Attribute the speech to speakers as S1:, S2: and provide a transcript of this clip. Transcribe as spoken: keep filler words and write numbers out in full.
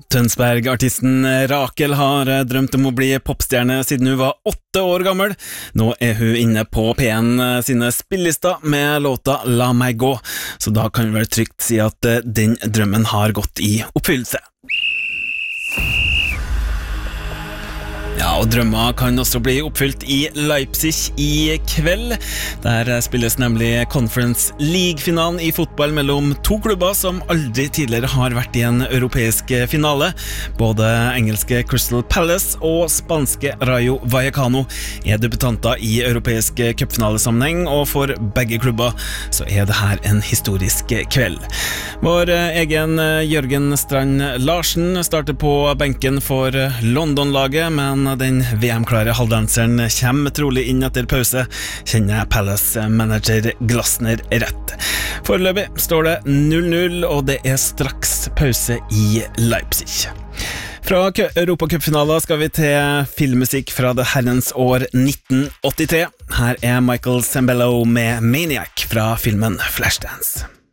S1: Tønsberg-artisten Rakel har drømt om å bli popstjerne siden hun var åtte år gammel. Nå er hun inne på P en sine spillister med låta La meg gå, så da kan vi vel trygt si at den drømmen har gått i oppfyllelse. Ja, og drømmer kan også bli oppfylt i Leipzig i kveld. Der spilles nemlig Conference League-finalen i fotball mellom to klubber som aldri tidligere har vært i en europeisk finale. Både engelske Crystal Palace og spanske Rayo Vallecano er debutanter i europeisk cupfinalesammenheng, og for begge klubber så er det her en historisk kveld. Vår egen Jørgen Strand Larsen starter på benken for London-laget, men den V M-klare halvdanseren kommer trolig inn etter pause, kjenner Palace-manager Glasner rett. Foreløpig står det null null, og det er straks pause i Leipzig. Fra Europacupfinaler skal vi til filmmusikk fra det herrens år nitten åttitre. Her er Michael Sembello med Maniac fra filmen Flashdance.